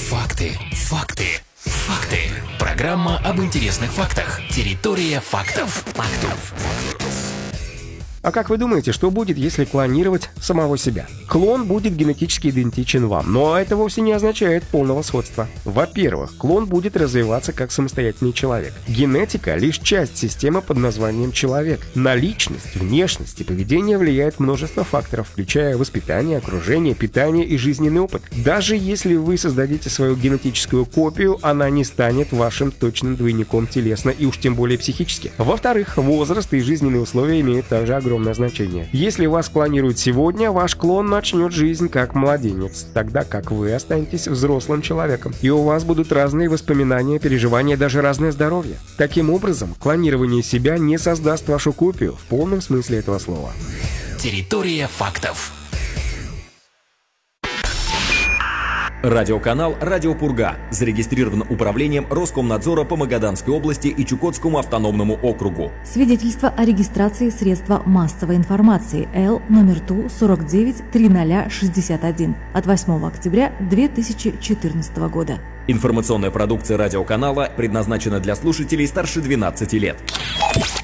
Факты. Программа об интересных фактах. Территория фактов. А как вы думаете, что будет, если клонировать самого себя? Клон будет генетически идентичен вам, но это вовсе не означает полного сходства. Во-первых, клон будет развиваться как самостоятельный человек. Генетика — лишь часть системы под названием человек. На личность, внешность и поведение влияет множество факторов, включая воспитание, окружение, питание и жизненный опыт. Даже если вы создадите свою генетическую копию, она не станет вашим точным двойником телесно и уж тем более психически. Во-вторых, возраст и жизненные условия имеют также огромное значение. Если вас клонируют сегодня, ваш клон начнет жизнь как младенец, тогда как вы останетесь взрослым человеком. И у вас будут разные воспоминания, переживания, даже разное здоровье. Таким образом, клонирование себя не создаст вашу копию в полном смысле этого слова. Территория фактов. Радиоканал «Радио Пурга» зарегистрирован управлением Роскомнадзора по Магаданской области и Чукотскому автономному округу. Свидетельство о регистрации средства массовой информации Л номер ТУ 493061 от 8 октября 2014 года. Информационная продукция радиоканала предназначена для слушателей старше 12 лет.